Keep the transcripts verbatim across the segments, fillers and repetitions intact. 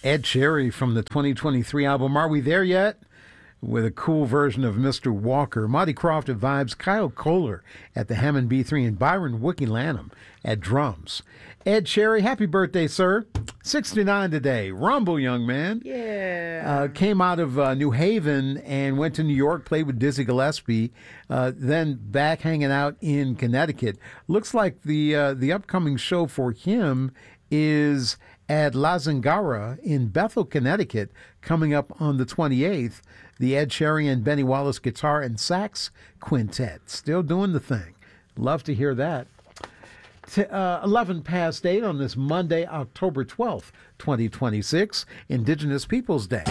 Ed Cherry from the twenty twenty-three album Are We There Yet? With a cool version of Mister Walker. Monty Croft at vibes, Kyle Kohler at the Hammond B three, and Byron Wookie Lanham at drums. Ed Cherry, happy birthday, sir. sixty-nine today. Rumble, young man. Yeah. Uh, came out of uh, New Haven and went to New York, played with Dizzy Gillespie, uh, then back hanging out in Connecticut. Looks like the uh, the upcoming show for him is at La Zingara in Bethel, Connecticut, coming up on the twenty-eighth. The Ed Cherry and Benny Wallace Guitar and Sax Quintet. Still doing the thing. Love to hear that. T- uh, eleven past eight on this Monday, October twelfth, twenty twenty-six, Indigenous Peoples Day.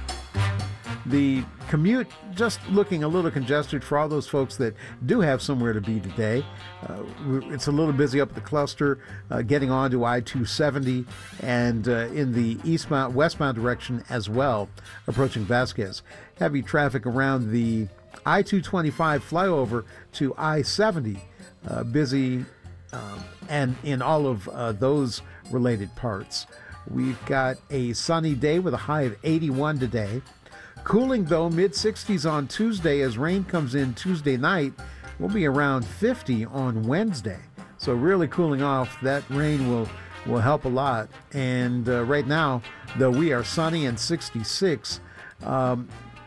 The commute just looking a little congested for all those folks that do have somewhere to be today. Uh, it's a little busy up the cluster, uh, getting on to I two seventy and uh, in the eastbound, westbound direction as well, approaching Vasquez. Heavy traffic around the I two twenty-five flyover to I seventy, uh, busy, um, and in all of uh, those related parts. We've got a sunny day with a high of eighty-one today. Cooling, though, mid sixties on Tuesday as rain comes in Tuesday night. We'll be around fifty on Wednesday. So really cooling off. That rain will, will help a lot. And uh, right now, though we are sunny and sixty-six, um,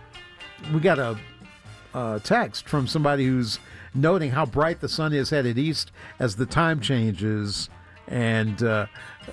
we got a, a text from somebody who's noting how bright the sun is headed east as the time changes. And uh,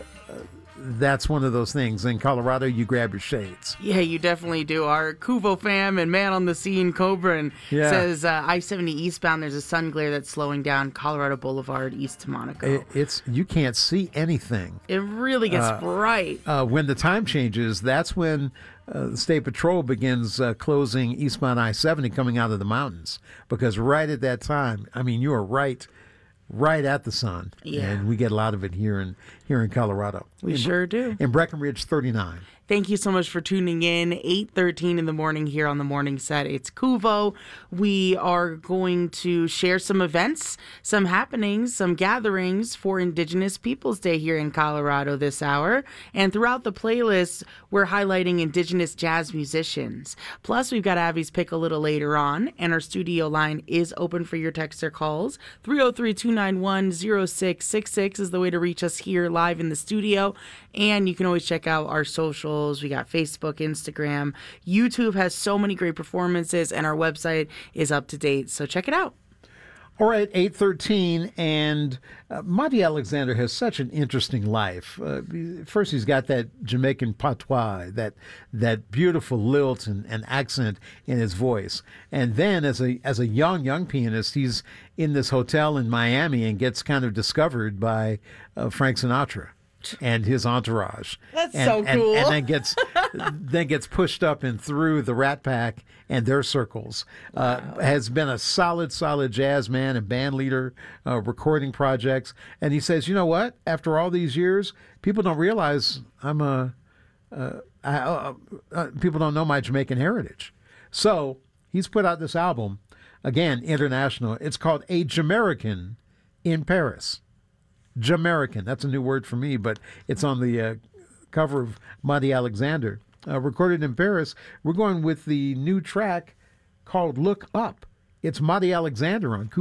that's one of those things. In Colorado, you grab your shades. Yeah, you definitely do. Our Kuvo fam and man on the scene, Cobran, Yeah. says uh, I seventy eastbound, there's a sun glare that's slowing down Colorado Boulevard east to Monaco. It, it's you can't see anything. It really gets Uh, bright. Uh, when the time changes, that's when uh, the State Patrol begins uh, closing eastbound I seventy coming out of the mountains. Because right at that time, I mean, you are right right at the sun. Yeah. And we get a lot of it here in here in Colorado. We in, sure do. In Breckenridge, thirty-nine. Thank you so much for tuning in. eight thirteen in the morning here on the morning set. It's Kuvo. We are going to share some events, some happenings, some gatherings for Indigenous Peoples Day here in Colorado this hour. And throughout the playlist, we're highlighting Indigenous jazz musicians. Plus, we've got Abby's Pick a little later on, and our studio line is open for your text or calls. three oh three, two nine one, oh six six six is the way to reach us here live in the studio. And you can always check out our socials. We got Facebook, Instagram. YouTube has so many great performances, and our website is up to date. So check it out. All right, eight thirteen, and uh, Monty Alexander has such an interesting life. Uh, first, he's got that Jamaican patois, that that beautiful lilt and, and accent in his voice. And then, as a as a young, young pianist, he's in this hotel in Miami and gets kind of discovered by uh, Frank Sinatra and his entourage. That's and, so and, cool. And then gets then gets pushed up and through the Rat Pack and their circles. Uh, Wow. Has been a solid, solid jazz man and band leader, uh, recording projects. And he says, you know what? After all these years, people don't realize I'm a. Uh, I, uh, uh, people don't know my Jamaican heritage. So he's put out this album, again international. It's called A Jamaican in Paris. Jamaican, that's a new word for me, but it's on the uh, cover of Monty Alexander. Uh, recorded in Paris, we're going with the new track called Look Up. It's Monty Alexander on Cool